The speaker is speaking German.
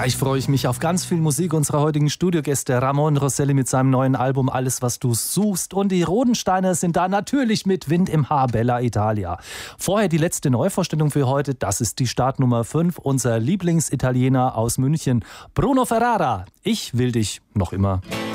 Gleich freue ich mich auf ganz viel Musik unserer heutigen Studiogäste. Ramon Rosselli mit seinem neuen Album Alles, was du suchst. Und die Rodensteiner sind da natürlich mit Wind im Haar, Bella Italia. Vorher die letzte Neuvorstellung für heute. Das ist die Startnummer 5. Unser Lieblingsitaliener aus München, Bruno Ferrara. Ich will dich noch immer.